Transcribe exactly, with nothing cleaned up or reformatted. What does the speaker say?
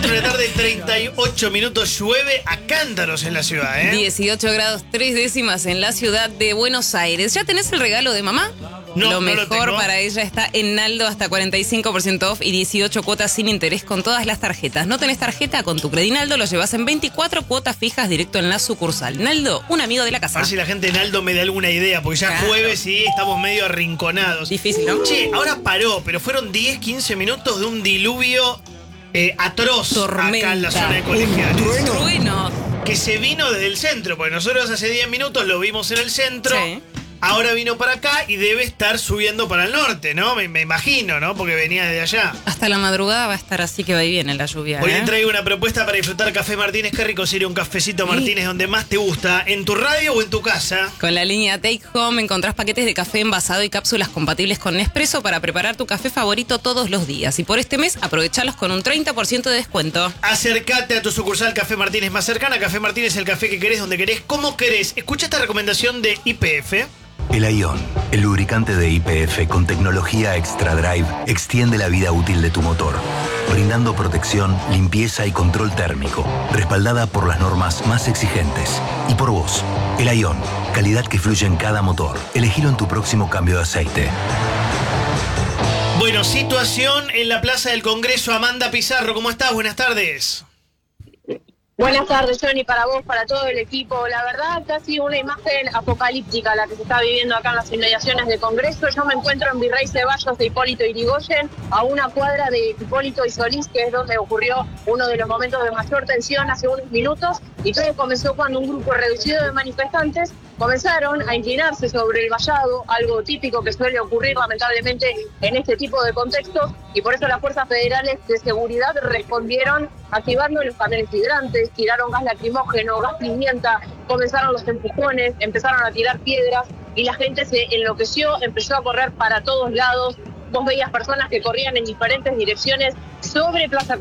Una tarde, treinta y ocho minutos, llueve a cántaros en la ciudad, ¿eh? dieciocho grados tres décimas en la ciudad de Buenos Aires. ¿Ya tenés el regalo de mamá? No, lo no mejor lo para ella está en Naldo, hasta cuarenta y cinco por ciento off y dieciocho cuotas sin interés con todas las tarjetas. ¿No tenés tarjeta? Con tu Credinaldo lo llevas en veinticuatro cuotas fijas directo en la sucursal. Naldo, un amigo de la casa. A ver si la gente de Naldo me da alguna idea, porque ya Claro. jueves y estamos medio arrinconados. Difícil, ¿no? Che, ahora paró, pero fueron diez, quince minutos de un diluvio eh, atroz Tormenta. acá en la zona de Colegiales. Trueno. Que se vino desde el centro, porque nosotros hace diez minutos lo vimos en el centro. Sí. Ahora vino para acá y debe estar subiendo para el norte, ¿no? Me, me imagino, ¿no? Porque venía de allá. Hasta la madrugada va a estar así que va y viene la lluvia. Hoy ¿eh? te traigo una propuesta para disfrutar Café Martínez. Qué rico sería un cafecito Martínez donde más te gusta, en tu radio o en tu casa. Con la línea Take Home encontrás paquetes de café envasado y cápsulas compatibles con Nespresso para preparar tu café favorito todos los días. Y por este mes, aprovechalos con un treinta por ciento de descuento. Acércate a tu sucursal Café Martínez más cercana. Café Martínez, el café que querés, donde querés, como querés. Escucha esta recomendación de I P F. El Ion, el lubricante de I P F con tecnología Extra Drive, extiende la vida útil de tu motor, brindando protección, limpieza y control térmico, respaldada por las normas más exigentes. Y por vos, el Ion, calidad que fluye en cada motor. Elegilo en tu próximo cambio de aceite. Bueno, situación en la Plaza del Congreso. Amanda Pizarro, ¿cómo estás? Buenas tardes. Buenas tardes, Johnny, para vos, para todo el equipo. La verdad, casi una imagen apocalíptica la que se está viviendo acá en las inmediaciones del Congreso. Yo me encuentro en Virrey Ceballos de Hipólito Yrigoyen, a una cuadra de Hipólito y Solís, que es donde ocurrió uno de los momentos de mayor tensión hace unos minutos. Y todo comenzó cuando un grupo reducido de manifestantes comenzaron a inclinarse sobre el vallado, algo típico que suele ocurrir lamentablemente en este tipo de contextos, y por eso las fuerzas federales de seguridad respondieron activando los camiones hidrantes, tiraron gas lacrimógeno, gas pimienta, comenzaron los empujones, empezaron a tirar piedras y la gente se enloqueció, empezó a correr para todos lados. Vos veías personas que corrían en diferentes direcciones sobre Plaza